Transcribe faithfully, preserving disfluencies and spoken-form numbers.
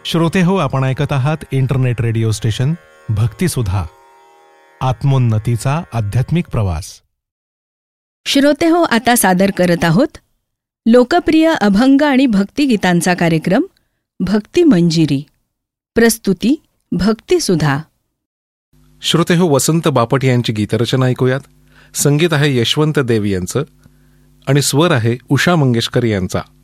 श्रोते हो, आपण ऐकत आहात इंटरनेट रेडिओ स्टेशन भक्तिसुधा, आत्मोन्नतीचा आध्यात्मिक प्रवास. श्रोते हो, आता सादर करत आहोत लोकप्रिय अभंग आणि भक्तिगीतांचा कार्यक्रम भक्ती मंजिरी. प्रस्तुती भक्तिसुधा. श्रोते हो, वसंत बापट यांची गीतरचना ऐकूयात. संगीत आहे यशवंत देव यांचं आणि स्वर आहे उषा मंगेशकर यांचा.